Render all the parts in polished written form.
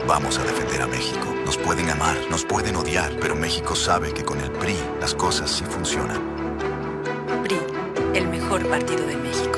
Vamos a defender a México. Nos pueden amar, nos pueden odiar, pero México sabe que con el PRI las cosas sí funcionan. PRI, el mejor partido de México.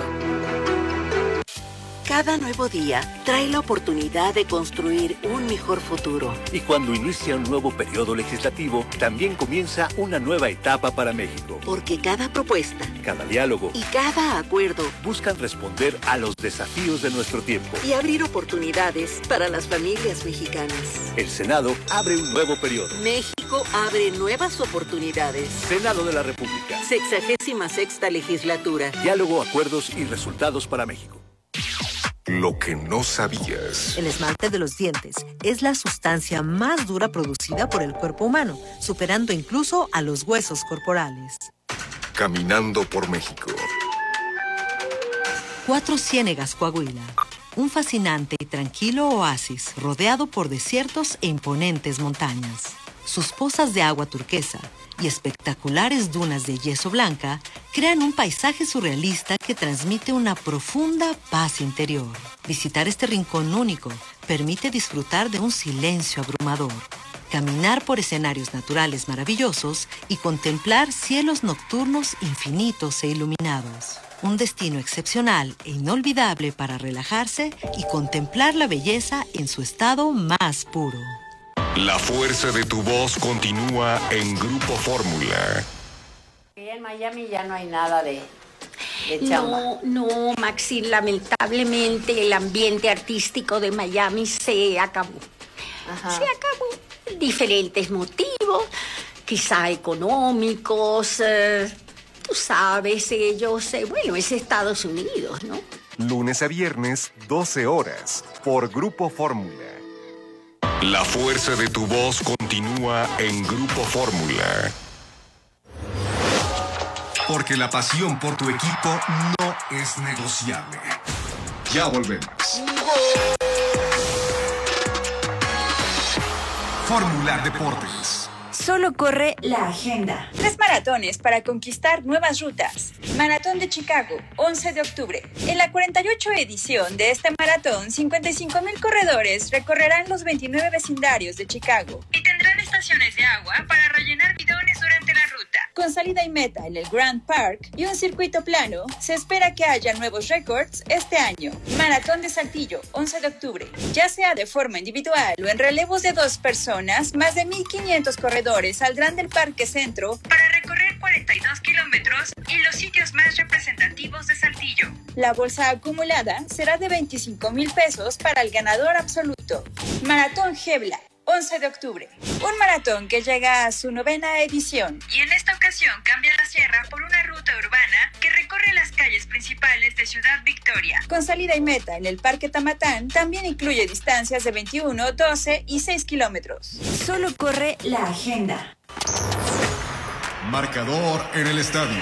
Cada nuevo día trae la oportunidad de construir un mejor futuro. Y cuando inicia un nuevo periodo legislativo, también comienza una nueva etapa para México. Porque cada propuesta, cada diálogo y cada acuerdo buscan responder a los desafíos de nuestro tiempo. Y abrir oportunidades para las familias mexicanas. El Senado abre un nuevo periodo. México abre nuevas oportunidades. Senado de la República. 66ª legislatura. Diálogo, acuerdos y resultados para México. Lo que no sabías. El esmalte de los dientes es la sustancia más dura producida por el cuerpo humano, superando incluso a los huesos corporales. Caminando por México. Cuatro Ciénegas, Coahuila. Un fascinante y tranquilo oasis rodeado por desiertos e imponentes montañas. Sus pozas de agua turquesa y espectaculares dunas de yeso blanca crean un paisaje surrealista que transmite una profunda paz interior. Visitar este rincón único permite disfrutar de un silencio abrumador, caminar por escenarios naturales maravillosos y contemplar cielos nocturnos infinitos e iluminados. Un destino excepcional e inolvidable para relajarse y contemplar la belleza en su estado más puro. La fuerza de tu voz continúa en Grupo Fórmula. En Miami ya no hay nada de chamba. No, Maxi, lamentablemente el ambiente artístico de Miami se acabó. Ajá. Se acabó. Diferentes motivos, quizá económicos, tú sabes, bueno, es Estados Unidos, ¿no? Lunes a viernes, 12 horas, por Grupo Fórmula. La fuerza de tu voz continúa en Grupo Fórmula. Porque la pasión por tu equipo no es negociable. Ya volvemos. Fórmula Deportes. Solo corre la agenda. 3 maratones para conquistar nuevas rutas. Maratón de Chicago, 11 de octubre. En la 48 edición de este maratón, 55,000 corredores recorrerán los 29 vecindarios de Chicago y tendrán estaciones de agua para rellenar bidones durante la ruta. Con salida y meta en el Grand Park y un circuito plano, se espera que haya nuevos récords este año. Maratón de Saltillo, 11 de octubre. Ya sea de forma individual o en relevos de 2 personas, más de 1,500 corredores saldrán del Parque Centro para recorrer 42 kilómetros en los sitios más representativos de Saltillo. La bolsa acumulada será de 25,000 pesos para el ganador absoluto. Maratón Gebla, 11 de octubre. Un maratón que llega a su 9ª edición. Y en esta ocasión cambia la sierra por una ruta urbana que recorre las calles principales de Ciudad Victoria. Con salida y meta en el Parque Tamatán, también incluye distancias de 21, 12 y 6 kilómetros. Solo corre la agenda. Marcador en el estadio.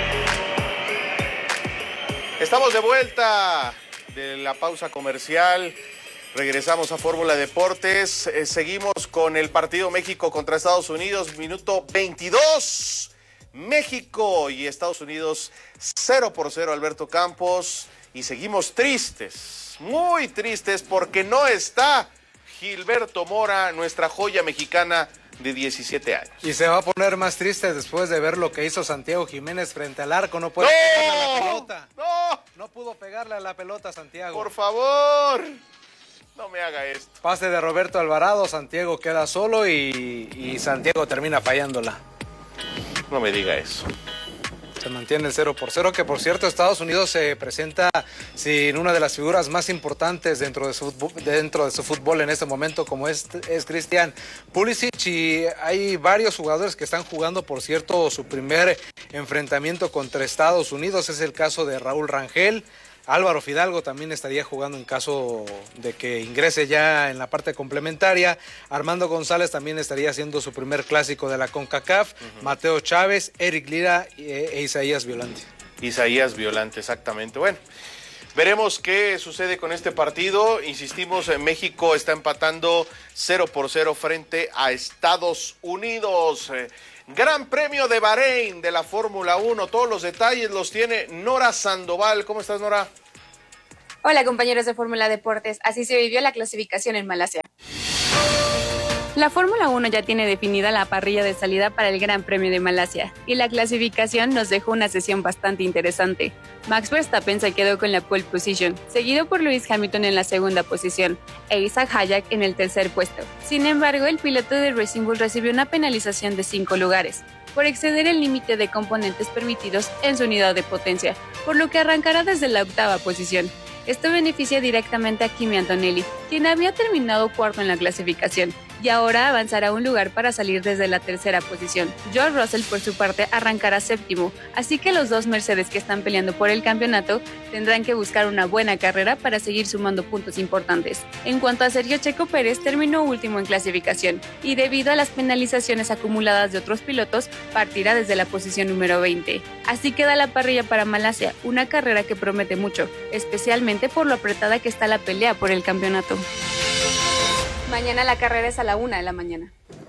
Estamos de vuelta de la pausa comercial. Regresamos a Fórmula Deportes. Seguimos con el partido México contra Estados Unidos. Minuto 22. México y Estados Unidos 0-0, Alberto Campos. Y seguimos tristes, muy tristes, porque no está Gilberto Mora, nuestra joya mexicana de 17 años. Y se va a poner más triste después de ver lo que hizo Santiago Jiménez frente al arco. No puede pegarle a la pelota. No pudo pegarle a la pelota, Santiago. Por favor, no me haga esto. Pase de Roberto Alvarado, Santiago queda solo y Santiago termina fallándola. No me diga eso. Se mantiene el 0-0, que por cierto Estados Unidos se presenta sin una de las figuras más importantes dentro de su fútbol en este momento, como es Christian Pulisic, y hay varios jugadores que están jugando, por cierto, su primer enfrentamiento contra Estados Unidos. Es el caso de Raúl Rangel. Álvaro Fidalgo también estaría jugando en caso de que ingrese ya en la parte complementaria. Armando González también estaría haciendo su primer clásico de la CONCACAF. Mateo Chávez, Eric Lira e Isaías Violante. Isaías Violante, exactamente. Bueno, veremos qué sucede con este partido. Insistimos, México está empatando 0-0 frente a Estados Unidos. Gran Premio de Bahrein de la Fórmula 1. Todos los detalles los tiene Nora Sandoval. ¿Cómo estás, Nora? Hola, compañeros de Fórmula Deportes. Así se vivió la clasificación en Malasia. La Fórmula 1 ya tiene definida la parrilla de salida para el Gran Premio de Malasia y la clasificación nos dejó una sesión bastante interesante. Max Verstappen se quedó con la pole position, seguido por Lewis Hamilton en la segunda posición e Isaac Hayek en el tercer puesto. Sin embargo, el piloto de Racing Bull recibió una penalización de 5 lugares por exceder el límite de componentes permitidos en su unidad de potencia, por lo que arrancará desde la 8ª posición. Esto beneficia directamente a Kimi Antonelli, quien había terminado cuarto en la clasificación, y ahora avanzará un lugar para salir desde la 3ª posición. George Russell, por su parte, arrancará 7º, así que los dos Mercedes que están peleando por el campeonato tendrán que buscar una buena carrera para seguir sumando puntos importantes. En cuanto a Sergio Checo Pérez, terminó último en clasificación, y debido a las penalizaciones acumuladas de otros pilotos, partirá desde la posición número 20. Así queda la parrilla para Malasia, una carrera que promete mucho, especialmente por lo apretada que está la pelea por el campeonato. Mañana la carrera es a la 1 de la mañana.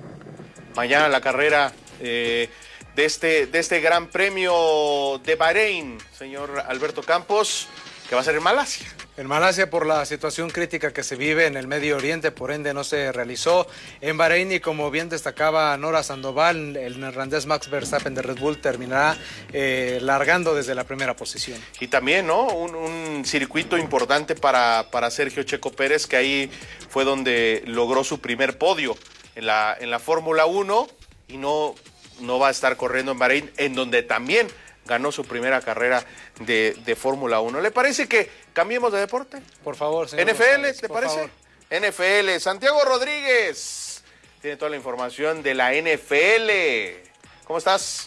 Mañana la carrera de este Gran Premio de Bahrein, señor Alberto Campos, que va a ser en Malasia. En Malasia, por la situación crítica que se vive en el Medio Oriente, por ende no se realizó en Bahrein, y como bien destacaba Nora Sandoval, el neerlandés Max Verstappen de Red Bull terminará largando desde la primera posición. Y también, ¿no?, un circuito importante para Sergio Checo Pérez, que ahí fue donde logró su primer podio en la Fórmula 1, y no va a estar corriendo en Bahrein, en donde también ganó su primera carrera de Fórmula 1. ¿Le parece que cambiemos de deporte? Por favor, señor NFL, González, ¿te por parece? favor. NFL, Santiago Rodríguez tiene toda la información de la NFL. ¿Cómo estás?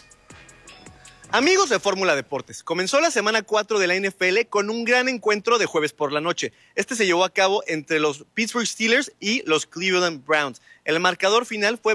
Amigos de Fórmula Deportes, comenzó la semana 4 de la NFL con un gran encuentro de jueves por la noche. Este se llevó a cabo entre los Pittsburgh Steelers y los Cleveland Browns. El marcador final fue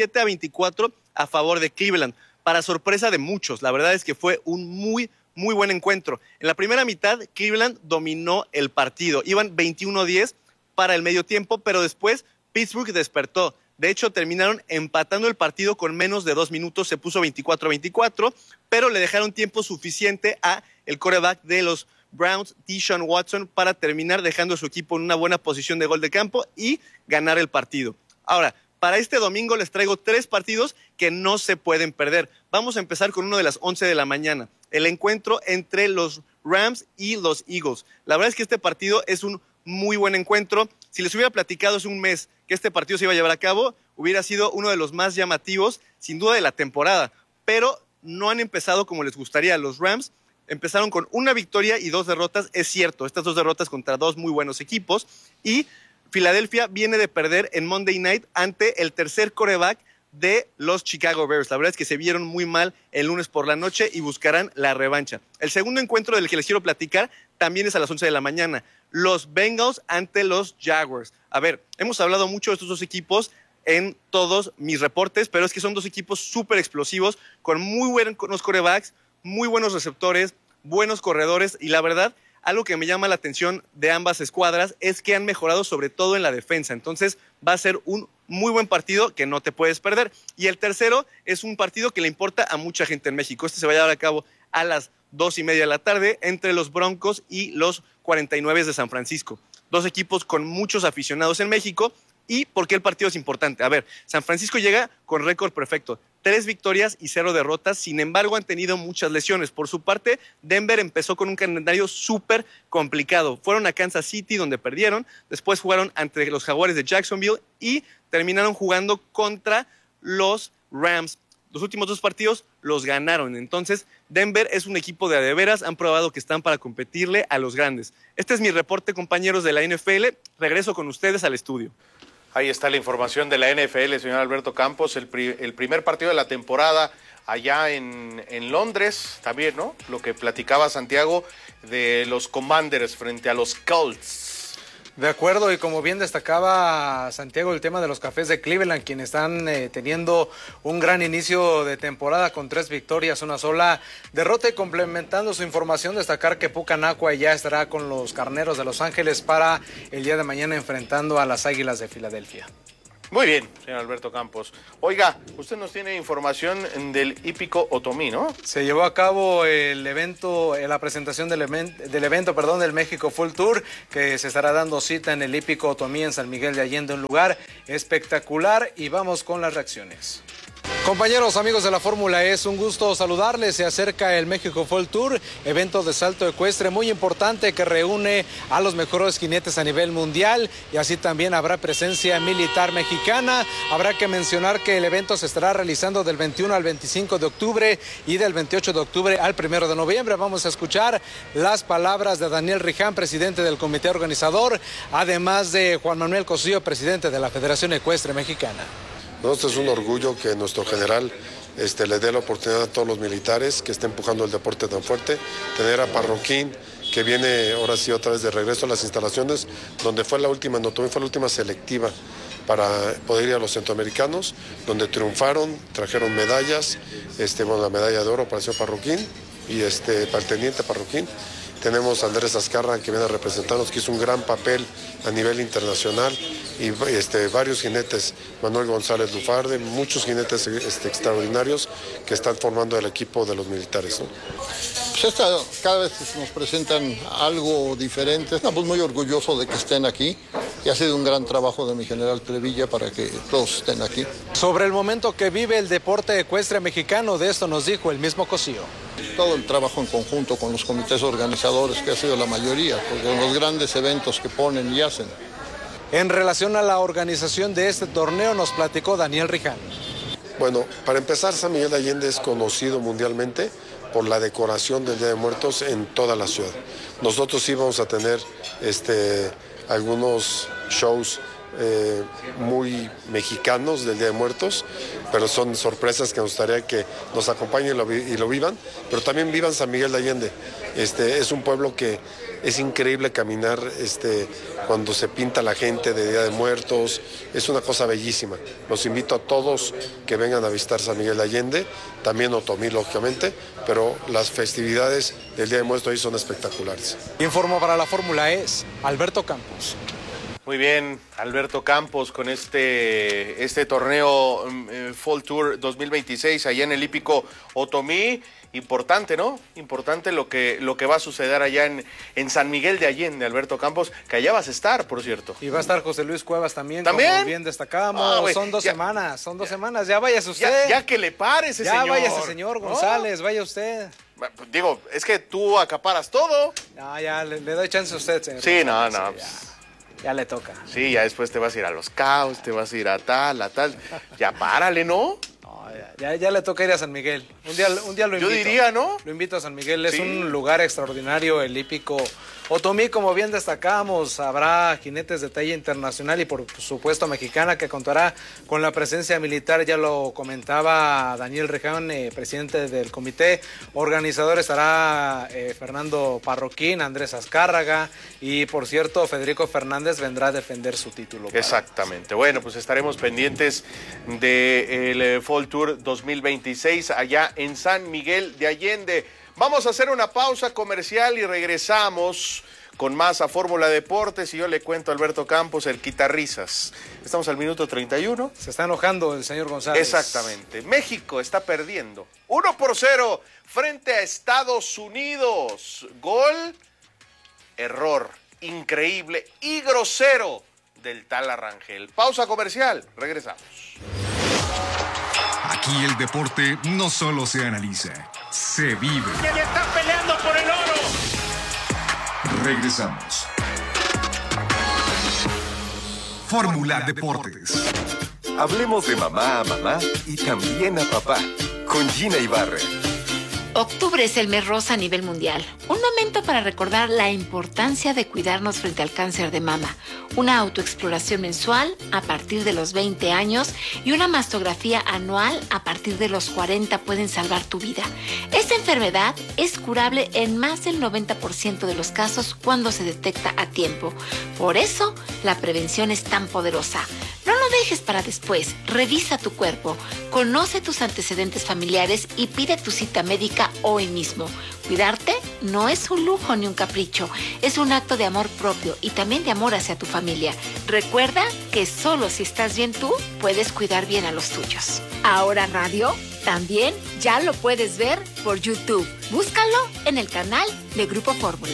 27-24 a favor de Cleveland, para sorpresa de muchos. La verdad es que fue un muy buen encuentro. En la primera mitad, Cleveland dominó el partido. Iban 21-10 para el medio tiempo, pero después Pittsburgh despertó. De hecho, terminaron empatando el partido con menos de 2 minutos. Se puso 24-24, pero le dejaron tiempo suficiente a el quarterback de los Browns, Deshaun Watson, para terminar dejando a su equipo en una buena posición de gol de campo y ganar el partido. Ahora, para este domingo les traigo 3 partidos que no se pueden perder. Vamos a empezar con uno de las 11 de la mañana. El encuentro entre los Rams y los Eagles. La verdad es que este partido es un muy buen encuentro. Si les hubiera platicado hace un mes que este partido se iba a llevar a cabo, hubiera sido uno de los más llamativos, sin duda, de la temporada. Pero no han empezado como les gustaría. Los Rams empezaron con 1 victoria y 2 derrotas. Es cierto, estas 2 derrotas contra 2 muy buenos equipos. Y Filadelfia viene de perder en Monday Night ante el tercer quarterback de los Chicago Bears. La verdad es que se vieron muy mal el lunes por la noche y buscarán la revancha. El segundo encuentro del que les quiero platicar también es a las 11 de la mañana. Los Bengals ante los Jaguars. A ver, hemos hablado mucho de estos 2 equipos en todos mis reportes, pero es que son 2 equipos súper explosivos, con muy buenos quarterbacks, muy buenos receptores, buenos corredores, y la verdad, algo que me llama la atención de ambas escuadras es que han mejorado sobre todo en la defensa. Entonces va a ser un muy buen partido que no te puedes perder. Y el tercero es un partido que le importa a mucha gente en México. Este se va a llevar a cabo a las 2:30 de la tarde entre los Broncos y los 49 de San Francisco. 2 equipos con muchos aficionados en México. ¿Y por qué el partido es importante? A ver, San Francisco llega con récord perfecto, 3 victorias y 0 derrotas, sin embargo han tenido muchas lesiones. Por su parte, Denver empezó con un calendario súper complicado. Fueron a Kansas City, donde perdieron, después jugaron ante los Jaguares de Jacksonville y terminaron jugando contra los Rams. Los últimos 2 partidos los ganaron. Entonces, Denver es un equipo de a veras, han probado que están para competirle a los grandes. Este es mi reporte, compañeros de la NFL. Regreso con ustedes al estudio. Ahí está la información de la NFL, señor Alberto Campos, el primer partido de la temporada allá en Londres, también, ¿no? Lo que platicaba Santiago de los Commanders frente a los Colts. De acuerdo, y como bien destacaba Santiago, el tema de los Cafés de Cleveland, quienes están teniendo un gran inicio de temporada con 3 victorias, 1 sola derrota. Y complementando su información, destacar que Puka Nacua ya estará con los Carneros de Los Ángeles para el día de mañana enfrentando a las Águilas de Filadelfia. Muy bien, señor Alberto Campos. Oiga, usted nos tiene información del hípico Otomí, ¿no? Se llevó a cabo el evento, la presentación del evento del México Full Tour, que se estará dando cita en el hípico Otomí en San Miguel de Allende, un lugar espectacular, y vamos con las reacciones. Compañeros, amigos de la Fórmula, es un gusto saludarles. Se acerca el México Full Tour, evento de salto ecuestre muy importante que reúne a los mejores jinetes a nivel mundial, y así también habrá presencia militar mexicana. Habrá que mencionar que el evento se estará realizando del 21 al 25 de octubre y del 28 de octubre al 1 de noviembre. Vamos a escuchar las palabras de Daniel Riján, presidente del comité organizador, además de Juan Manuel Cosío, presidente de la Federación Ecuestre Mexicana. Nosotros es un orgullo que nuestro general le dé la oportunidad a todos los militares que estén empujando el deporte tan fuerte, tener a Parroquín, que viene ahora sí otra vez de regreso a las instalaciones, donde fue la última, no, fue la última selectiva para poder ir a los centroamericanos, donde triunfaron, trajeron medallas, la medalla de oro para el señor Parroquín y para el teniente Parroquín. Tenemos a Andrés Azcarra, que viene a representarnos, que hizo un gran papel a nivel internacional, y varios jinetes, Manuel González Lufarde, muchos jinetes extraordinarios que están formando el equipo de los militares, ¿no? Pues cada vez nos presentan algo diferente. Estamos muy orgullosos de que estén aquí, y ha sido un gran trabajo de mi general Trevilla para que todos estén aquí. Sobre el momento que vive el deporte ecuestre mexicano, de esto nos dijo el mismo Cosío. Todo el trabajo en conjunto con los comités organizadores, que ha sido la mayoría, porque los grandes eventos que ponen y hacen. En relación a la organización de este torneo, nos platicó Daniel Riján. Bueno, para empezar, San Miguel de Allende es conocido mundialmente por la decoración del Día de Muertos en toda la ciudad. Nosotros sí vamos a tener algunos shows muy mexicanos del Día de Muertos, pero son sorpresas que nos gustaría que nos acompañen y lo vivan, pero también vivan San Miguel de Allende. Es un pueblo que es increíble caminar cuando se pinta la gente de Día de Muertos, es una cosa bellísima. Los invito a todos que vengan a visitar San Miguel de Allende, también Otomí, lógicamente, pero las festividades del Día de Muertos ahí son espectaculares. Informó para la Fórmula E Alberto Campos. Muy bien, Alberto Campos con este torneo Fall Tour 2026 allá en el hípico Otomí. Importante, ¿no? Importante lo que va a suceder allá en San Miguel de Allende, Alberto Campos, que allá vas a estar, por cierto. Y va a estar José Luis Cuevas también, como bien destacamos. Son dos semanas, ya váyase usted. Ya que le pare ese señor. Ya váyase, señor González, vaya usted. Digo, es que tú acaparas todo. No, ya le doy chance a usted, señor. Sí, González, no. Ya le toca. Sí, ya después te vas a ir a Los Caos, te vas a ir a tal. Ya párale, ¿no? Ya le toca ir a San Miguel. Un día lo invito. Yo diría, ¿no? Lo invito a San Miguel. Es un lugar extraordinario, el hípico Otomí, como bien destacamos. Habrá jinetes de talla internacional y por supuesto mexicana, que contará con la presencia militar. Ya lo comentaba Daniel Riján, presidente del comité organizador. Estará Fernando Parroquín, Andrés Azcárraga y, por cierto, Federico Fernández vendrá a defender su título. Exactamente. Bueno, pues estaremos pendientes del Fall Tour 2026 allá en San Miguel de Allende. Vamos a hacer una pausa comercial y regresamos con más a Fórmula Deportes. Y yo le cuento a Alberto Campos, el quitarrisas. Estamos al minuto 31. Se está enojando el señor González. Exactamente. México está perdiendo 1-0 frente a Estados Unidos. Gol, error, increíble y grosero del tal Arrangel. Pausa comercial, regresamos. Aquí el deporte no solo se analiza, se vive. ¡Que le están peleando por el oro! Regresamos. Fórmula Deportes. Hablemos de mamá a mamá y también a papá, con Gina Ibarra. Octubre es el mes rosa a nivel mundial. Un momento para recordar la importancia de cuidarnos frente al cáncer de mama. Una autoexploración mensual a partir de los 20 años y una mastografía anual a partir de los 40 pueden salvar tu vida. Esta enfermedad es curable en más del 90% de los casos cuando se detecta a tiempo. Por eso, la prevención es tan poderosa. No lo dejes para después. Revisa tu cuerpo, conoce tus antecedentes familiares y pide tu cita médica hoy mismo. Cuidarte no es un lujo ni un capricho, es un acto de amor propio y también de amor hacia tu familia. Recuerda que solo si estás bien tú, puedes cuidar bien a los tuyos. Ahora Radio también ya lo puedes ver por YouTube. Búscalo en el canal de Grupo Fórmula.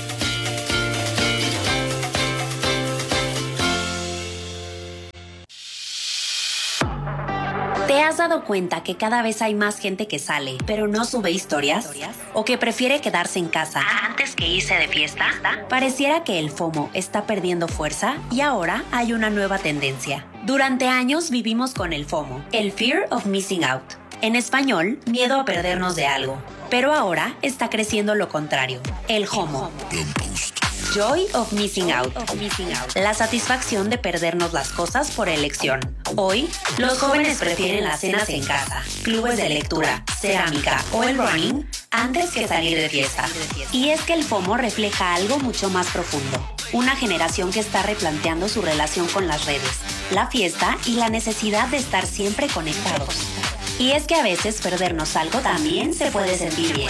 ¿Te has dado cuenta que cada vez hay más gente que sale, pero no sube historias? ¿O que prefiere quedarse en casa antes que irse de fiesta? Pareciera que el FOMO está perdiendo fuerza y ahora hay una nueva tendencia. Durante años vivimos con el FOMO, el Fear of Missing Out. En español, miedo a perdernos de algo. Pero ahora está creciendo lo contrario, el JOMO. Joy of Missing Out. La satisfacción de perdernos las cosas por elección. Hoy, los jóvenes prefieren las cenas en casa, clubes de lectura, cerámica o el running antes que salir de fiesta. Y es que el FOMO refleja algo mucho más profundo. Una generación que está replanteando su relación con las redes, la fiesta y la necesidad de estar siempre conectados. Y es que a veces perdernos algo también se puede sentir bien.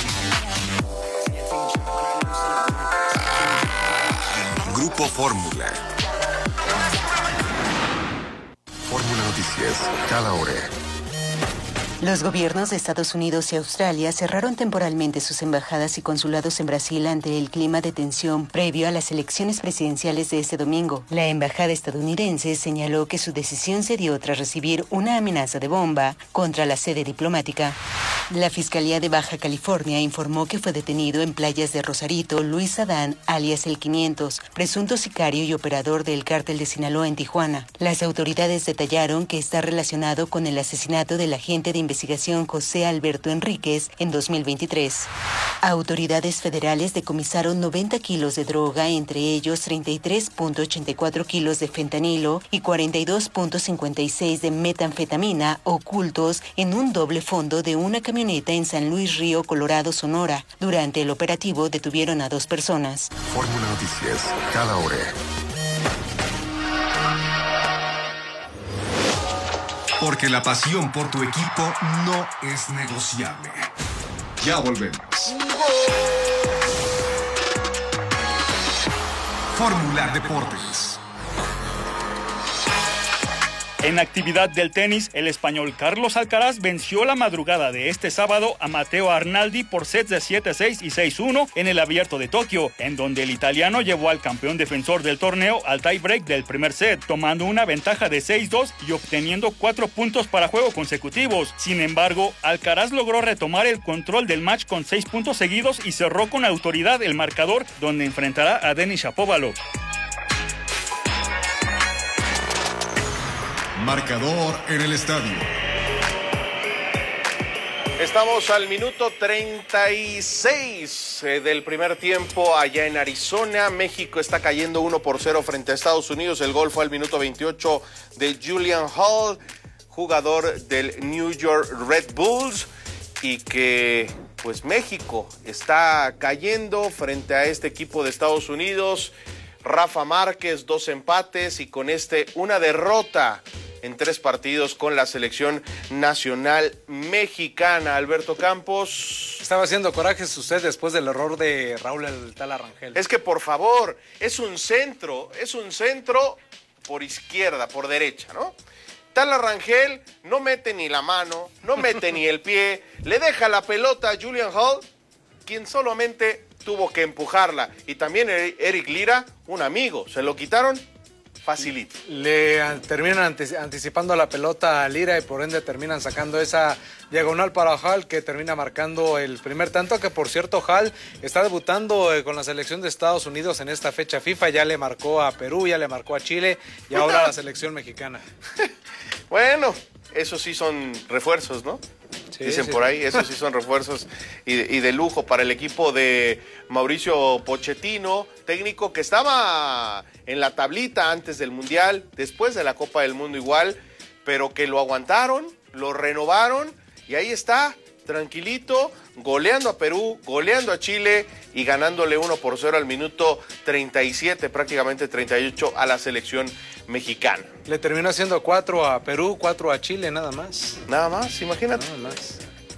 Grupo Fórmula. Fórmula Noticias, cada hora. Los gobiernos de Estados Unidos y Australia cerraron temporalmente sus embajadas y consulados en Brasil ante el clima de tensión previo a las elecciones presidenciales de este domingo. La embajada estadounidense señaló que su decisión se dio tras recibir una amenaza de bomba contra la sede diplomática. La Fiscalía de Baja California informó que fue detenido en playas de Rosarito Luis Adán, alias El 500, presunto sicario y operador del cártel de Sinaloa en Tijuana. Las autoridades detallaron que está relacionado con el asesinato del agente de investigación José Alberto Enríquez en 2023. Autoridades federales decomisaron 90 kilos de droga, entre ellos 33.84 kilos de fentanilo y 42.56 de metanfetamina ocultos en un doble fondo de una camioneta en San Luis Río Colorado, Sonora. Durante el operativo detuvieron a 2 personas. Fórmula Noticias, cada hora. Porque la pasión por tu equipo no es negociable. Ya volvemos. Fórmula Deportes. En actividad del tenis, el español Carlos Alcaraz venció la madrugada de este sábado a Matteo Arnaldi por sets de 7-6 y 6-1 en el Abierto de Tokio, en donde el italiano llevó al campeón defensor del torneo al tie-break del primer set, tomando una ventaja de 6-2 y obteniendo 4 puntos para juego consecutivos. Sin embargo, Alcaraz logró retomar el control del match con 6 puntos seguidos y cerró con autoridad el marcador, donde enfrentará a Denis Shapovalov. Marcador en el estadio. Estamos al minuto 36 del primer tiempo allá en Arizona. México está cayendo 1-0 frente a Estados Unidos. El gol fue al minuto 28 de Julian Hall, jugador del New York Red Bulls, y que pues México está cayendo frente a este equipo de Estados Unidos. Rafa Márquez, 2 empates y con una derrota en 3 partidos con la selección nacional mexicana. Alberto Campos. Estaba haciendo corajes usted después del error de Raúl el Tala Rangel. Es que por favor, es un centro por izquierda, por derecha, ¿no? Tala Rangel no mete ni la mano, no mete ni el pie, le deja la pelota a Julian Hall, quien solamente tuvo que empujarla. Y también Eric Lira, un amigo, se lo quitaron facilito. Le terminan anticipando la pelota a Lira y por ende terminan sacando esa diagonal para Hall, que termina marcando el primer tanto, que por cierto Hall está debutando con la selección de Estados Unidos en esta fecha FIFA. Ya le marcó a Perú, ya le marcó a Chile y ahora a la selección mexicana. Bueno, esos sí son refuerzos, ¿no? Sí, dicen por ahí, esos sí son refuerzos y de lujo para el equipo de Mauricio Pochettino, técnico que estaba en la tablita antes del Mundial, después de la Copa del Mundo igual, pero que lo aguantaron, lo renovaron y ahí está, tranquilito, goleando a Perú, goleando a Chile y ganándole 1-0 al minuto 37, prácticamente 38 a la selección mexicana. Le terminó haciendo 4 a Perú, 4 a Chile, nada más. Nada más, imagínate. Nada más.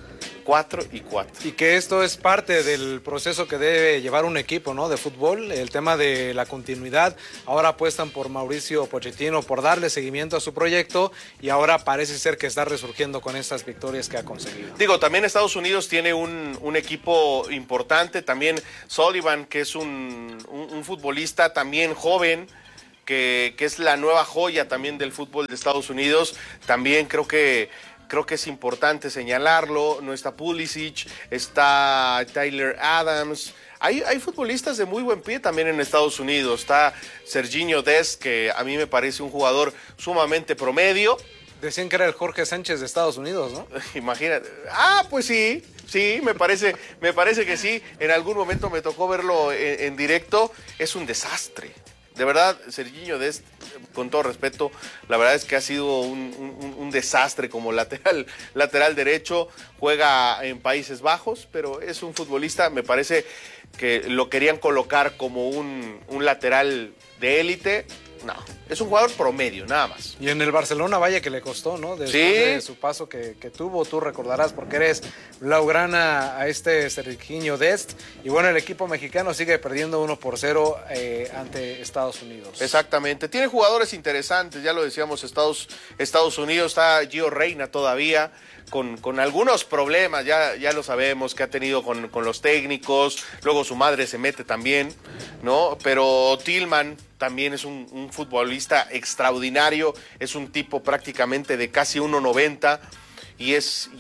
4-4. Y que esto es parte del proceso que debe llevar un equipo, ¿no? De fútbol, el tema de la continuidad. Ahora apuestan por Mauricio Pochettino, por darle seguimiento a su proyecto, y ahora parece ser que está resurgiendo con estas victorias que ha conseguido. Digo, también Estados Unidos tiene un equipo importante, también Sullivan, que es un futbolista también joven, que es la nueva joya también del fútbol de Estados Unidos. También creo que es importante señalarlo. No está Pulisic, está Tyler Adams. Hay futbolistas de muy buen pie también en Estados Unidos. Está Serginho Dest, que a mí me parece un jugador sumamente promedio. Decían que era el Jorge Sánchez de Estados Unidos, ¿no? Imagínate. Pues sí, me parece que sí. En algún momento me tocó verlo en directo. Es un desastre. De verdad, Serginho Dest, con todo respeto, la verdad es que ha sido un desastre como lateral derecho. Juega en Países Bajos, pero es un futbolista, me parece que lo querían colocar como un lateral de élite. No, es un jugador promedio, nada más. Y en el Barcelona, vaya que le costó, ¿no? Después de su paso que tuvo, tú recordarás, porque eres blaugrana a este Serginho Dest. Y bueno, el equipo mexicano sigue perdiendo 1-0 ante Estados Unidos. Exactamente, tiene jugadores interesantes, ya lo decíamos, Estados Unidos, está Gio Reyna todavía, con algunos problemas, ya lo sabemos, que ha tenido con los técnicos, luego su madre se mete también, ¿no? Pero Tillman también es un futbolista extraordinario, es un tipo prácticamente de casi 1.90 y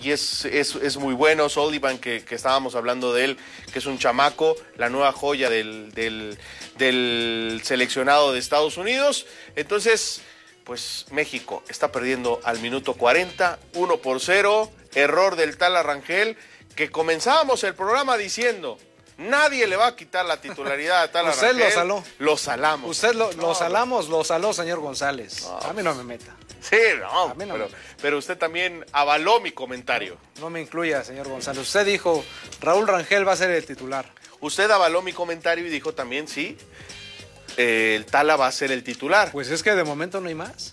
es muy bueno. Sullivan, que estábamos hablando de él, que es un chamaco, la nueva joya del seleccionado de Estados Unidos. Entonces, pues México está perdiendo al minuto 40, 1-0, error del Tala Rangel, que comenzábamos el programa diciendo: nadie le va a quitar la titularidad a Tala Rangel. Usted lo saló. Lo salamos. Usted lo saló, señor González. No, a mí no me meta. Sí, no, pero usted también avaló mi comentario. No me incluya, señor González. Usted dijo, Raúl Rangel va a ser el titular. Usted avaló mi comentario y dijo también, sí, el Tala va a ser el titular. Pues es que de momento no hay más.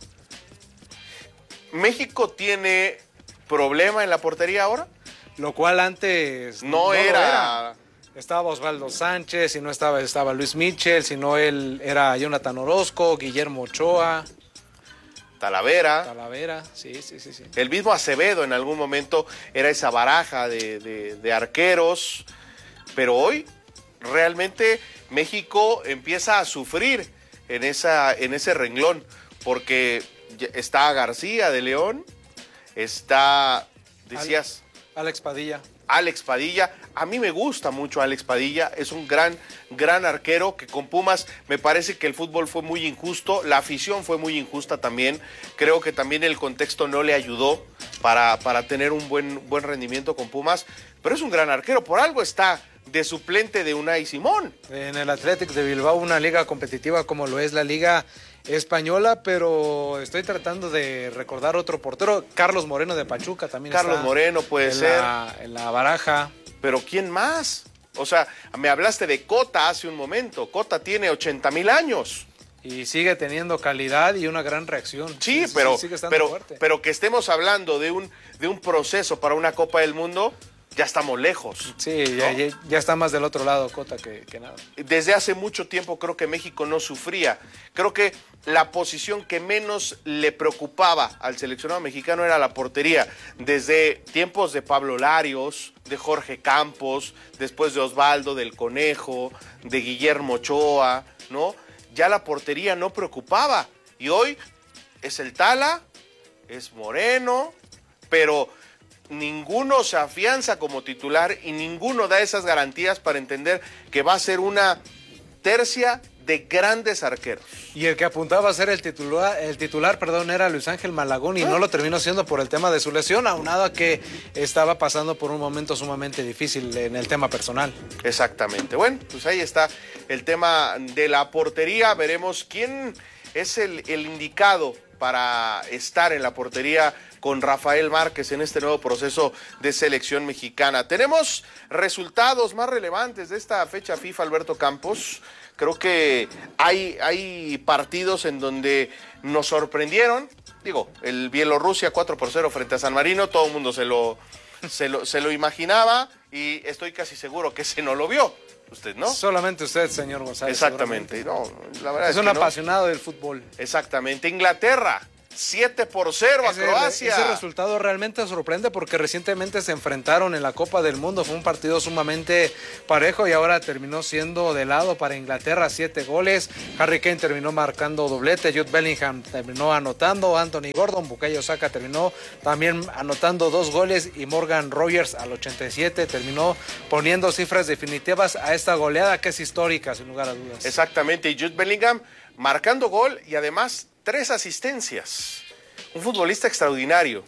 ¿México tiene problema en la portería ahora? Lo cual antes no era. Estaba Osvaldo Sánchez, si no estaba Luis Michel, si no él era Jonathan Orozco, Guillermo Ochoa. Talavera, sí. El mismo Acevedo en algún momento era esa baraja de arqueros, pero hoy realmente México empieza a sufrir en ese renglón, porque está García de León, está, decías... Alex Padilla, a mí me gusta mucho Alex Padilla, es un gran arquero que con Pumas me parece que el fútbol fue muy injusto, la afición fue muy injusta también, creo que también el contexto no le ayudó para tener un buen rendimiento con Pumas, pero es un gran arquero, por algo está de suplente de Unai Simón. En el Athletic de Bilbao, una liga competitiva como lo es la Liga Española, pero estoy tratando de recordar otro portero. Carlos Moreno de Pachuca también Carlos está. Moreno puede ser. En la baraja. Pero ¿quién más? O sea, me hablaste de Cota hace un momento. Cota tiene 80,000 años. Y sigue teniendo calidad y una gran reacción. Sí, pero que estemos hablando de un proceso para una Copa del Mundo, ya estamos lejos. Sí, ¿no? ya está más del otro lado Cota que nada. Desde hace mucho tiempo creo que México no sufría. Creo que la posición que menos le preocupaba al seleccionado mexicano era la portería. Desde tiempos de Pablo Larios, de Jorge Campos, después de Osvaldo, del Conejo, de Guillermo Ochoa, ¿no? Ya la portería no preocupaba. Y hoy es el Tala, es Moreno, pero ninguno se afianza como titular y ninguno da esas garantías para entender que va a ser una tercia de grandes arqueros. Y el que apuntaba a ser el titular, era Luis Ángel Malagón y no lo terminó siendo por el tema de su lesión, aunado a que estaba pasando por un momento sumamente difícil en el tema personal. Exactamente. Bueno, pues ahí está el tema de la portería. Veremos quién es el indicado para estar en la portería con Rafael Márquez en este nuevo proceso de selección mexicana. Tenemos resultados más relevantes de esta fecha FIFA, Alberto Campos. Creo que hay partidos en donde nos sorprendieron. Digo, el Bielorrusia 4-0 frente a San Marino, todo el mundo se lo se lo imaginaba y estoy casi seguro que ese no lo vio. Usted, ¿no? Solamente usted, señor González. Exactamente. No, la verdad es un apasionado del fútbol. Exactamente. Inglaterra, 7-0 a Croacia. Ese resultado realmente sorprende porque recientemente se enfrentaron en la Copa del Mundo. Fue un partido sumamente parejo y ahora terminó siendo de lado para Inglaterra, 7 goles. Harry Kane terminó marcando doblete, Jude Bellingham terminó anotando, Anthony Gordon, Bukayo Saka terminó también anotando 2 goles y Morgan Rogers al 87 terminó poniendo cifras definitivas a esta goleada que es histórica, sin lugar a dudas. Exactamente, y Jude Bellingham marcando gol y además 3 asistencias. Un futbolista extraordinario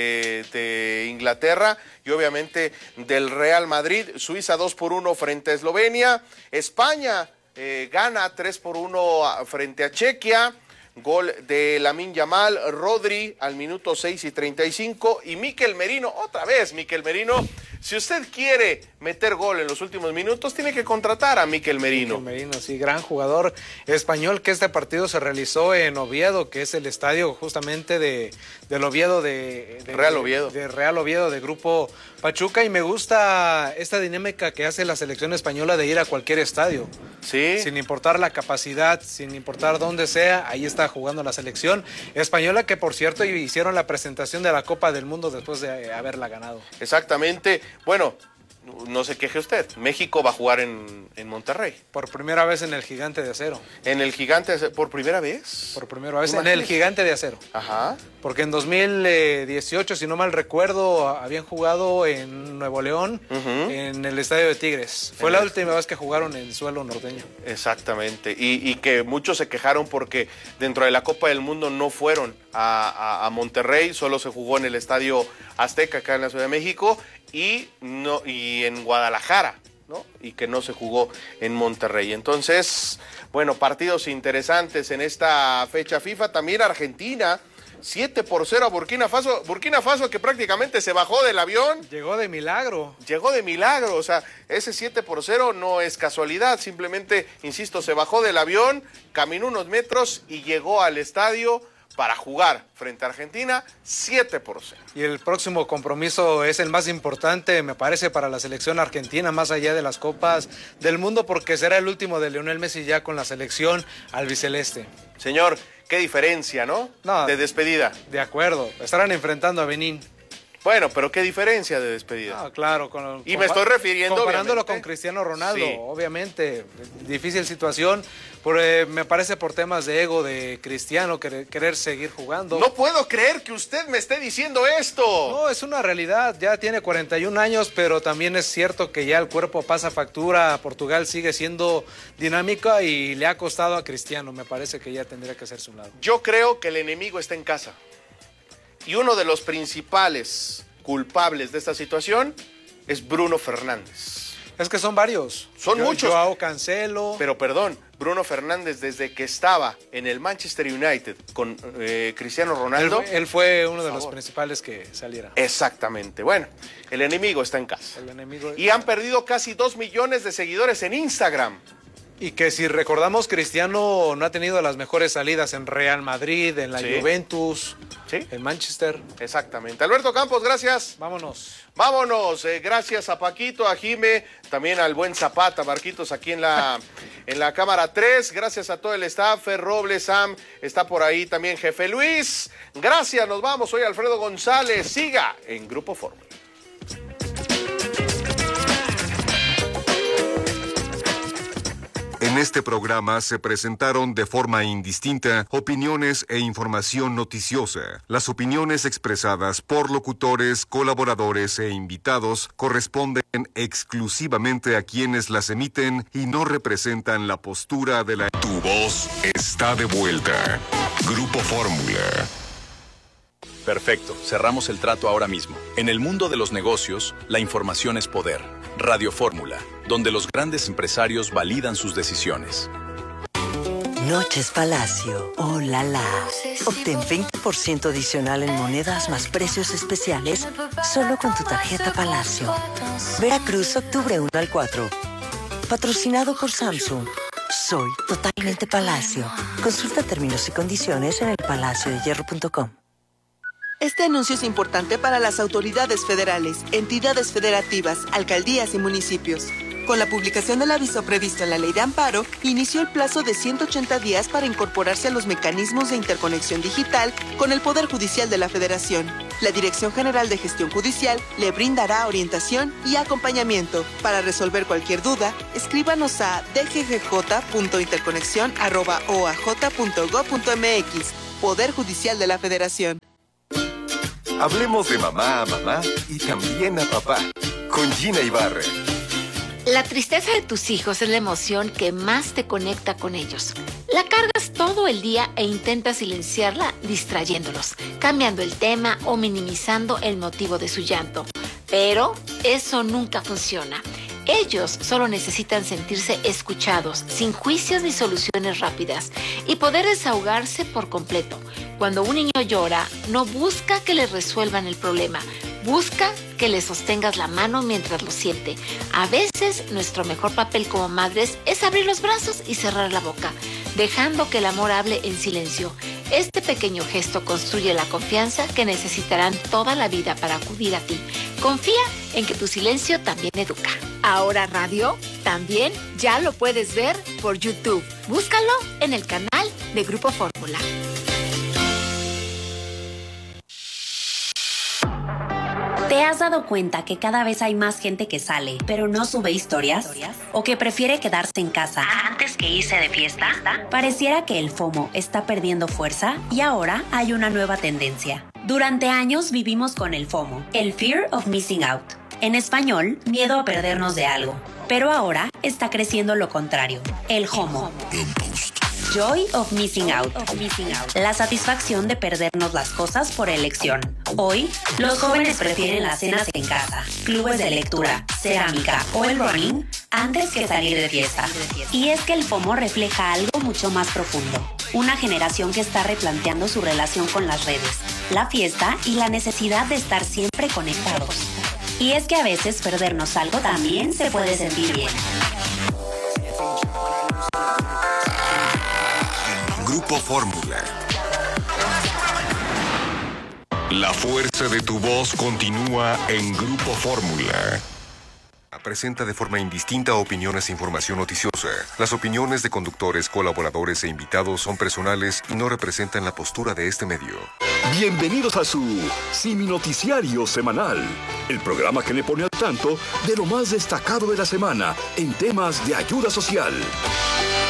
de Inglaterra y obviamente del Real Madrid. Suiza 2-1 frente a Eslovenia. España gana 3-1 frente a Chequia. Gol de Lamine Yamal, Rodri al minuto 6:35 y Mikel Merino, otra vez Mikel Merino. Si usted quiere meter gol en los últimos minutos, tiene que contratar a Mikel Merino. Mikel Merino, sí, gran jugador español, que este partido se realizó en Oviedo, que es el estadio justamente del Oviedo, de Real Oviedo. De Real Oviedo, de Grupo Pachuca, y me gusta esta dinámica que hace la selección española de ir a cualquier estadio. Sí. Sin importar la capacidad, sin importar dónde sea, ahí está jugando la selección española, que por cierto hicieron la presentación de la Copa del Mundo después de haberla ganado. Exactamente. Bueno, no se queje usted. México va a jugar en Monterrey. Por primera vez en el Gigante de Acero. ¿En el Gigante de Acero? ¿Por primera vez? Por primera vez en el Gigante de Acero. Ajá. Porque en 2018, si no mal recuerdo, habían jugado en Nuevo León, en el Estadio de Tigres. Fue la última vez que jugaron en suelo norteño. Exactamente. Y que muchos se quejaron porque dentro de la Copa del Mundo no fueron a Monterrey, solo se jugó en el Estadio Azteca, acá en la Ciudad de México, y en Guadalajara, ¿no? Y que no se jugó en Monterrey. Entonces, bueno, partidos interesantes en esta fecha FIFA. También Argentina, 7-0 a Burkina Faso. Burkina Faso que prácticamente se bajó del avión. Llegó de milagro. O sea, ese 7-0 no es casualidad. Simplemente, insisto, se bajó del avión, caminó unos metros y llegó al estadio para jugar frente a Argentina, 7-0. Y el próximo compromiso es el más importante, me parece, para la selección argentina, más allá de las Copas del Mundo, porque será el último de Lionel Messi ya con la selección albiceleste. Señor, qué diferencia, ¿no? De despedida. De acuerdo, estarán enfrentando a Benín. Bueno, pero qué diferencia de despedida. Ah, claro. Y me estoy refiriendo, comparándolo con Cristiano Ronaldo, sí. Obviamente, difícil situación, me parece por temas de ego de Cristiano, querer seguir jugando. No puedo creer que usted me esté diciendo esto. No, es una realidad, ya tiene 41 años, pero también es cierto que ya el cuerpo pasa factura, Portugal sigue siendo dinámica y le ha costado a Cristiano, me parece que ya tendría que hacerse un lado. Yo creo que el enemigo está en casa. Y uno de los principales culpables de esta situación es Bruno Fernández. Es que son varios. Son muchos. Joao Cancelo. Pero perdón, Bruno Fernández desde que estaba en el Manchester United con Cristiano Ronaldo. Él fue uno de los principales que salieron. Exactamente. Bueno, el enemigo está en casa. Y han perdido casi 2 millones de seguidores en Instagram. Y que si recordamos, Cristiano no ha tenido las mejores salidas en Real Madrid, en la Juventus, en Manchester. Exactamente. Alberto Campos, gracias. Vámonos. Gracias a Paquito, a Jime, también al buen Zapata, Marquitos, aquí en la cámara 3. Gracias a todo el staff, Fer Robles, Sam, está por ahí también Jefe Luis. Gracias, nos vamos. Soy Alfredo González. Siga en Grupo Fórmula. En este programa se presentaron de forma indistinta opiniones e información noticiosa. Las opiniones expresadas por locutores, colaboradores e invitados corresponden exclusivamente a quienes las emiten y no representan la postura de la... Tu voz está de vuelta. Grupo Fórmula. Perfecto, cerramos el trato ahora mismo. En el mundo de los negocios, la información es poder. Radio Fórmula, donde los grandes empresarios validan sus decisiones. Noches Palacio. ¡Oh, la la! Obtén 20% adicional en monedas más precios especiales solo con tu tarjeta Palacio. Veracruz, octubre 1 al 4. Patrocinado por Samsung. Soy totalmente Palacio. Consulta términos y condiciones en elpalaciodehierro.com. Este anuncio es importante para las autoridades federales, entidades federativas, alcaldías y municipios. Con la publicación del aviso previsto en la Ley de Amparo, inició el plazo de 180 días para incorporarse a los mecanismos de interconexión digital con el Poder Judicial de la Federación. La Dirección General de Gestión Judicial le brindará orientación y acompañamiento. Para resolver cualquier duda, escríbanos a dggj.interconexión@oaj.gov.mx. Poder Judicial de la Federación. Hablemos de mamá a mamá y también a papá, con Gina Ibarra. La tristeza de tus hijos es la emoción que más te conecta con ellos. La cargas todo el día e intentas silenciarla distrayéndolos, cambiando el tema o minimizando el motivo de su llanto. Pero eso nunca funciona. Ellos solo necesitan sentirse escuchados, sin juicios ni soluciones rápidas, y poder desahogarse por completo. Cuando un niño llora, no busca que le resuelvan el problema, busca que le sostengas la mano mientras lo siente. A veces, nuestro mejor papel como madres es abrir los brazos y cerrar la boca, dejando que el amor hable en silencio. Este pequeño gesto construye la confianza que necesitarán toda la vida para acudir a ti. Confía en que tu silencio también educa. Ahora Radio también ya lo puedes ver por YouTube. Búscalo en el canal de Grupo Fórmula. ¿Te has dado cuenta que cada vez hay más gente que sale, pero no sube historias? ¿O que prefiere quedarse en casa antes que irse de fiesta? Pareciera que el FOMO está perdiendo fuerza y ahora hay una nueva tendencia. Durante años vivimos con el FOMO, el Fear of Missing Out. En español, miedo a perdernos de algo. Pero ahora está creciendo lo contrario, el JOMO. Joy of Missing Out. La satisfacción de perdernos las cosas por elección. Hoy, los jóvenes prefieren las cenas en casa, clubes de lectura, cerámica o el running antes que salir de fiesta. Y es que el FOMO refleja algo mucho más profundo. Una generación que está replanteando su relación con las redes, la fiesta y la necesidad de estar siempre conectados. Y es que a veces perdernos algo también se puede sentir bien. Grupo Fórmula. La fuerza de tu voz continúa en Grupo Fórmula. Presenta de forma indistinta opiniones e información noticiosa. Las opiniones de conductores, colaboradores e invitados son personales y no representan la postura de este medio. Bienvenidos a su Simi Noticiario Semanal, el programa que le pone al tanto de lo más destacado de la semana en temas de ayuda social.